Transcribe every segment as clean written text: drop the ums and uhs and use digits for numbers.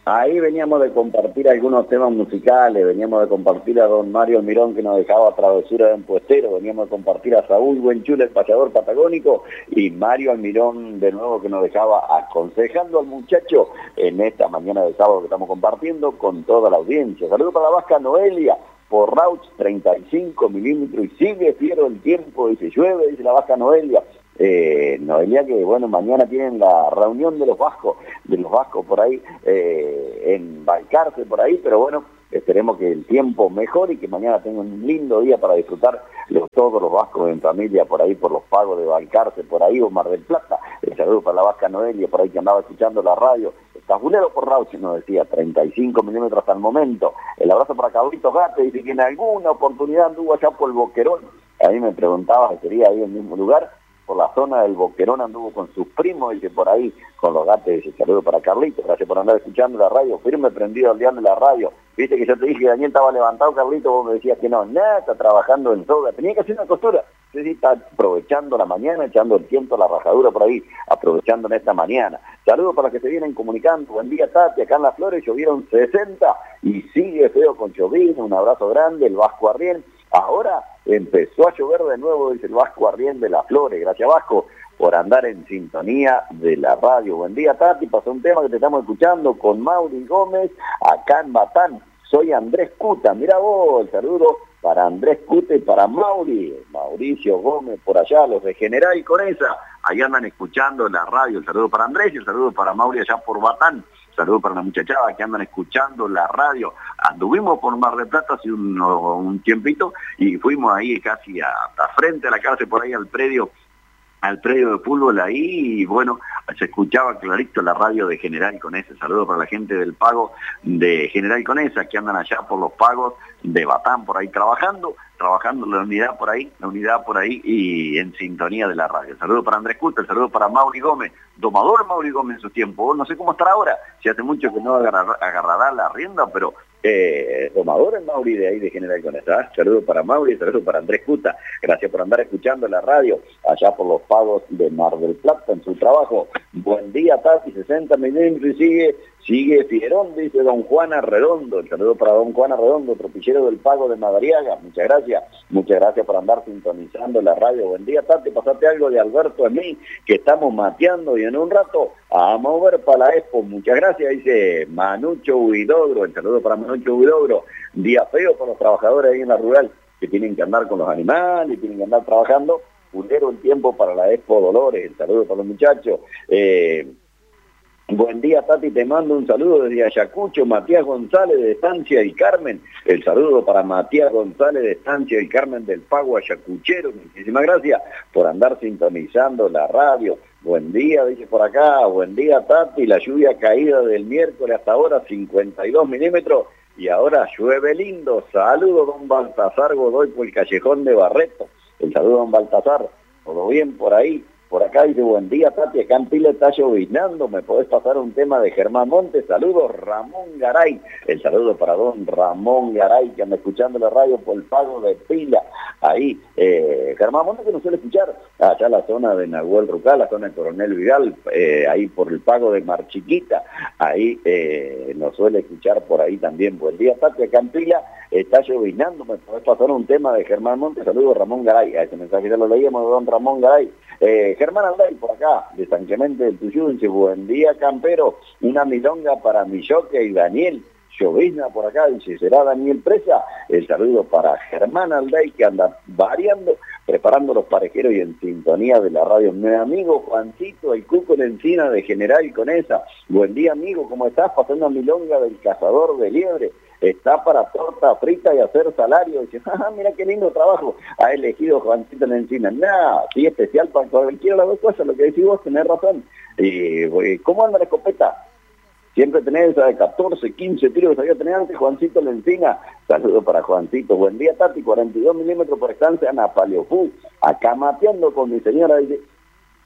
Ahí veníamos de compartir algunos temas musicales, veníamos de compartir a don Mario Almirón, que nos dejaba Travesura de un Puestero, veníamos de compartir a Saúl Buenchula, el payador patagónico, y Mario Almirón de nuevo, que nos dejaba aconsejando al muchacho en esta mañana de sábado que estamos compartiendo con toda la audiencia. Saludos para la vasca Noelia, por Rauch 35 milímetros, y sigue fiero el tiempo, dice llueve, dice la vasca Noelia. Noelia, que bueno, mañana tienen la reunión de los vascos por ahí, en Balcarce por ahí, pero bueno, esperemos que el tiempo mejore y que mañana tengan un lindo día para disfrutar todos los vascos en familia por ahí, por los pagos de Balcarce por ahí, o Mar del Plata. El saludo para la vasca Noelia por ahí, que andaba escuchando la radio. Tabulero por Rauch, nos decía, 35 milímetros hasta el momento. El abrazo para Carlitos Gate, dice que en alguna oportunidad anduvo allá por el Boquerón. A mí me preguntaba si sería ahí en el mismo lugar. Por la zona del Boquerón anduvo con sus primos, dice por ahí, con los gatos. Dice saludo para Carlitos, gracias por andar escuchando la radio, firme prendido al dial de la radio. Viste que yo te dije que Daniel estaba levantado, Carlitos, vos me decías que no, nada, está trabajando en soga, tenía que hacer una costura. Sí, está aprovechando la mañana, echando el tiempo, la rajadura por ahí, aprovechando en esta mañana. Saludos para los que se vienen comunicando. Buen día, Tati, acá en Las Flores llovieron 60 y sigue feo con llovizna. Un abrazo grande, el Vasco Arrién. Ahora empezó a llover de nuevo, dice el Vasco Arrién de Las Flores. Gracias, Vasco, por andar en sintonía de la radio. Buen día, Tati, pasó un tema que te estamos escuchando con Mauri Gómez, acá en Batán. Soy Andrés Cuta, mira vos, el saludo para Andrés Cuta y para Mauricio Gómez por allá, los de General Conesa, ahí andan escuchando la radio. El saludo para Andrés y el saludo para Mauri allá por Batán. Saludo para la muchachada que andan escuchando la radio. Anduvimos por Mar del Plata hace un tiempito y fuimos ahí casi hasta frente a la cárcel, por ahí al predio de fútbol ahí, y bueno, se escuchaba clarito la radio de General Conesa. Saludos para la gente del pago de General Conesa, que andan allá por los pagos de Batán, por ahí trabajando la unidad por ahí y en sintonía de la radio. Saludos para Andrés Cuta, saludos para Mauri Gómez, domador Mauri Gómez en su tiempo. No sé cómo estará ahora, si hace mucho que no agarrará la rienda, pero domador el Mauri de ahí de General Conesa. Saludos para Mauri, saludos para Andrés Cuta. Gracias por andar escuchando la radio allá por los pagos de Mar del Plata en su trabajo. Buen día, Tati, 60 milímetros y sigue fierón, dice don Juan Arredondo. El saludo para don Juan Arredondo, tropillero del pago de Madariaga. Muchas gracias por andar sintonizando la radio. Buen día, Tati, pasate algo de Alberto en mí, que estamos mateando y en un rato a mover para la Expo. Muchas gracias, dice Manucho Huidogro. El saludo para Manucho Huidogro. Día feo para los trabajadores ahí en la rural, que tienen que andar con los animales, tienen que andar trabajando. Pulero el tiempo para la Expo Dolores. El saludo para los muchachos. Buen día, Tati, te mando un saludo desde Ayacucho, Matías González de Estancia y Carmen. El saludo para Matías González de Estancia y Carmen del Pago Ayacuchero. Muchísimas gracias por andar sintonizando la radio. Buen día, dice por acá. Buen día, Tati. La lluvia caída del miércoles hasta ahora, 52 milímetros. Y ahora llueve lindo. Saludo, don Baltasar Godoy, por el callejón de Barreto. El saludo, don Baltasar. ¿Todo bien por ahí? Por acá dice, buen día, Tati, acá en Pila está llovinando, ¿me podés pasar un tema de Germán Montes? Saludos, Ramón Garay. El saludo para don Ramón Garay, que anda escuchando la radio por el pago de Pila. Ahí, Germán Montes, que nos suele escuchar allá la zona de Nahuel Rucal, la zona de Coronel Vidal, ahí por el pago de Mar Chiquita, ahí nos suele escuchar por ahí también. Buen día, Tati, acá en Pila está llovinando, ¿me podés pasar un tema de Germán Montes? Saludos, Ramón Garay. A ese mensaje ya lo leíamos de don Ramón Garay. Germán Alday por acá, de San Clemente del Tuyunche. Buen día, campero. Una milonga para Milloque y Daniel. Llovizna por acá, dice, ¿será Daniel Presa? El saludo para Germán Alday, que anda variando, preparando los parejeros y en sintonía de la radio. Mi amigo Juancito, el Cuco en Encina de General Conesa. Buen día, amigo, ¿cómo estás? Pasando una milonga del cazador de liebre. Está para torta frita y hacer salario. Dice, mira qué lindo trabajo ha elegido Juancito en Encina. Nada, sí, especial para cualquiera de las dos cosas, lo que decís vos, tenés razón. ¿Cómo anda la escopeta? Siempre tenés esa de 14, 15 tiros que sabía tener antes, Juancito en Encina. Saludo para Juancito. Buen día, Tati, 42 milímetros por estancia, Ana Paleofú. Acá mateando con mi señora, dice,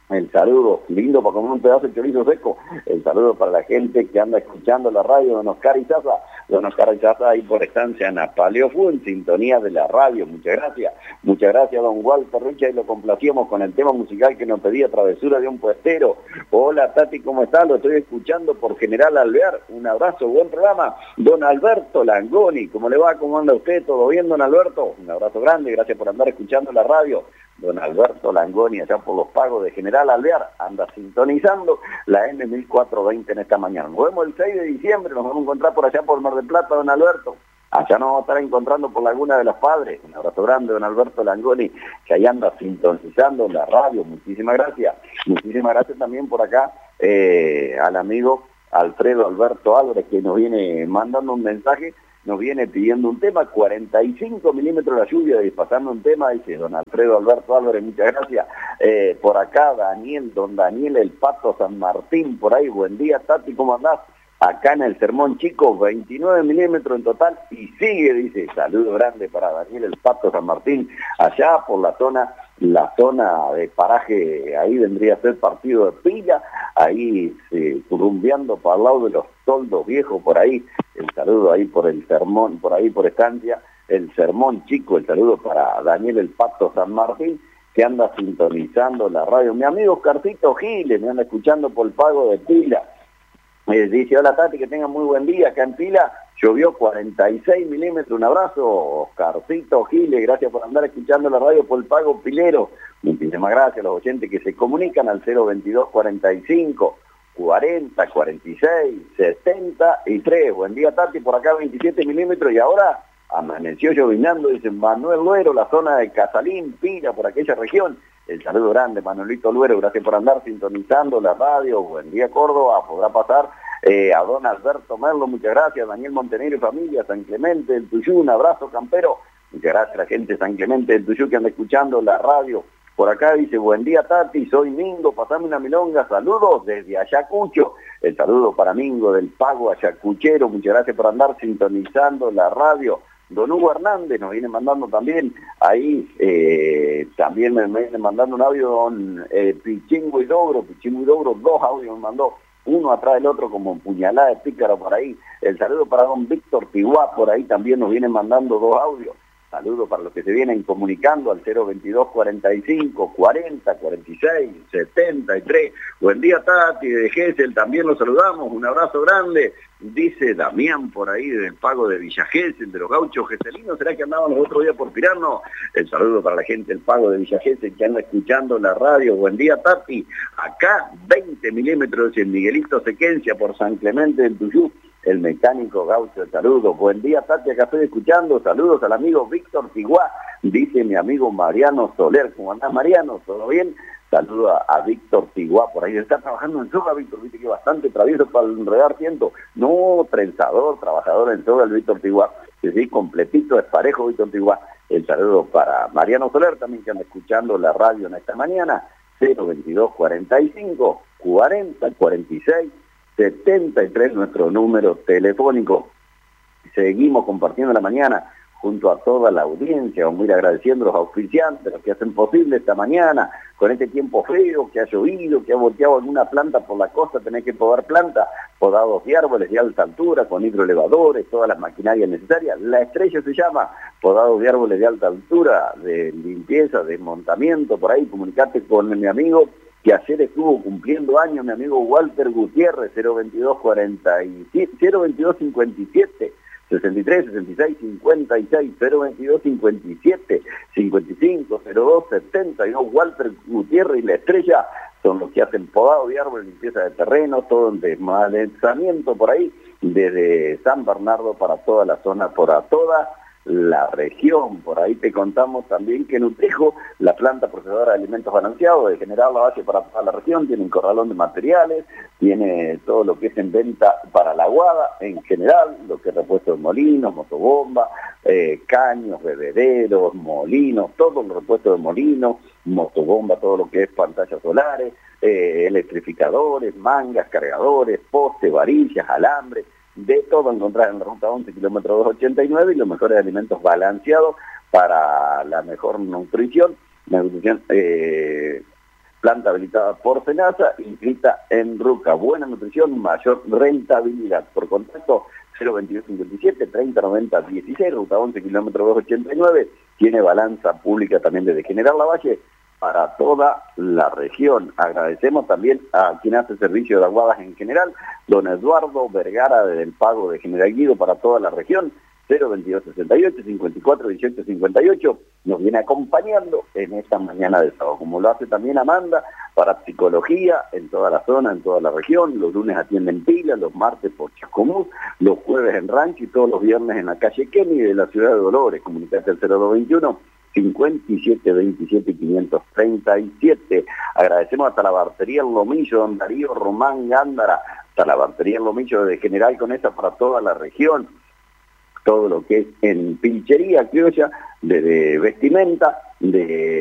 El saludo, lindo para comer un pedazo de chorizo seco. El saludo para la gente que anda escuchando la radio, don Oscar Izaza. Don Oscar Izaza ahí por estancia Napaleo Fu, en sintonía de la radio. Muchas gracias. Muchas gracias, don Walter Richa, y lo complacíamos con el tema musical que nos pedía Travesura de un Puestero. Hola, Tati, ¿cómo estás? Lo estoy escuchando por General Alvear. Un abrazo, buen programa. Don Alberto Langoni, ¿cómo le va? ¿Cómo anda usted? ¿Todo bien, don Alberto? Un abrazo grande, gracias por andar escuchando la radio. Don Alberto Langoni, allá por los pagos de General Alvear, anda sintonizando la M1420 en esta mañana. Nos vemos el 6 de diciembre, nos vamos a encontrar por allá por Mar del Plata, don Alberto. Allá nos vamos a estar encontrando por Laguna de los Padres. Un abrazo grande, don Alberto Langoni, que ahí anda sintonizando la radio. Muchísimas gracias. Muchísimas gracias también por acá al amigo Alfredo Alberto Álvarez, que nos viene mandando un mensaje, nos viene pidiendo un tema, 45 milímetros la lluvia, y pasando un tema, dice don Alfredo Alberto Álvarez, muchas gracias. Por acá don Daniel el Pato San Martín, por ahí, buen día, Tati, ¿cómo andás? Acá en el Sermón Chico, 29 milímetros en total, y sigue, dice, saludo grande para Daniel el Pato San Martín, allá por la zona de paraje, ahí vendría a ser Partido de Pila, ahí rumbeando para el lado de los toldos viejos, por ahí, el saludo ahí por el Sermón, por ahí por estancia, el Sermón Chico, el saludo para Daniel el Pato San Martín, que anda sintonizando la radio. Mi amigo Oscarcito Giles, me anda escuchando por el pago de Pila. Dice, hola Tati, que tengan muy buen día. Acá en Pila llovió 46 milímetros. Un abrazo, Oscarcito Giles, gracias por andar escuchando la radio por el pago pilero. Muchísimas gracias a los oyentes que se comunican al 022 45 40 46 73. Buen día, Tati, por acá 27 milímetros y ahora amaneció llovinando, dice Manuel Luero, la zona de Casalín, Pila, por aquella región. El saludo grande, Manuelito Luero, gracias por andar sintonizando la radio. Buen día, Córdoba, podrá pasar a don Alberto Merlo, muchas gracias. Daniel Montenegro y familia, San Clemente del Tuyú, un abrazo, campero. Muchas gracias a la gente de San Clemente del Tuyú que anda escuchando la radio. Por acá dice, buen día Tati, soy Mingo, pasame una milonga, saludos desde Ayacucho. El saludo para Mingo del Pago Ayacuchero, muchas gracias por andar sintonizando la radio. Don Hugo Hernández nos viene mandando también, ahí también me viene mandando un audio don Pichingo y Dobro, dos audios me mandó, uno atrás del otro como puñalada de pícaro por ahí. El saludo para don Víctor Tiguá, por ahí también nos viene mandando dos audios. Saludos para los que se vienen comunicando al 022 45 40 46 73. Buen día Tati, de Gesell, también los saludamos, un abrazo grande. Dice Damián por ahí del pago de Villa Gesell, de los gauchos geselinos, ¿será que andaban los otros días por Pirano? El saludo para la gente del pago de Villa Gesell que anda escuchando la radio. Buen día Tati, acá 20 milímetros en Miguelito Sequencia por San Clemente del Tuyú. El mecánico gaucho, saludos. Buen día, Tati, acá estoy escuchando. Saludos al amigo Víctor Tiguá, dice mi amigo Mariano Soler. ¿Cómo andás, Mariano? ¿Todo bien? Saluda a Víctor Tiguá, por ahí está trabajando en soga, Víctor, viste que es bastante travieso para enredar ciento. No, trenzador, trabajador en soga, el Víctor Tiguá. Sí, completito, es parejo, Víctor Tiguá. El saludo para Mariano Soler, también que anda escuchando la radio en esta mañana. 022 45 40 46 73, nuestro número telefónico. Seguimos compartiendo la mañana junto a toda la audiencia. Vamos a ir agradeciendo a los auspiciantes, los que hacen posible esta mañana, con este tiempo feo, que ha llovido, que ha volteado alguna planta por la costa, tenés que podar planta, podados de árboles de alta altura, con hidroelevadores, todas las maquinarias necesarias. La Estrella se llama, podados de árboles de alta altura, de limpieza, desmontamiento, por ahí, comunicate con mi amigo, que ayer estuvo cumpliendo años, mi amigo Walter Gutiérrez, 022 57 63 66 56 022 57 55 02 72. Walter Gutiérrez y La Estrella son los que hacen podado de árboles, limpieza de terreno, todo en desmalezamiento por ahí, desde San Bernardo para toda la zona, para toda la región. Por ahí te contamos también que Nutrijo, la planta procesadora de alimentos balanceados de General Lavalle para toda la región, tiene un corralón de materiales, tiene todo lo que es en venta para la aguada en general, lo que es repuesto de molinos, motobomba, caños, bebederos, molinos, todo el repuesto de molinos, motobomba, todo lo que es pantallas solares, electrificadores, mangas, cargadores, postes, varillas, alambres, de todo encontrar en la ruta 11, kilómetro 289, y los mejores alimentos balanceados para la mejor nutrición planta habilitada por Senasa, inscrita en RUCA. Buena nutrición, mayor rentabilidad. Por contacto, 02257 3090 16, ruta 11, kilómetro 289. Tiene balanza pública también desde General Lavalle para toda la región. Agradecemos también a quien hace servicio de aguadas en general, don Eduardo Vergara, del Pago de General Guido para toda la región. 02268 54 18 58 nos viene acompañando en esta mañana de sábado, como lo hace también Amanda para psicología en toda la zona, en toda la región. Los lunes atienden Pila, los martes por Chascomús, los jueves en Rancho y todos los viernes en la calle Kenny de la ciudad de Dolores. Comunicate al 0221 57 27 537. Agradecemos hasta la bartería El Lomillo, don Darío Román Gándara, hasta la bartería El Lomillo de General Conesa para toda la región. Todo lo que es en pinchería criolla, de vestimenta, de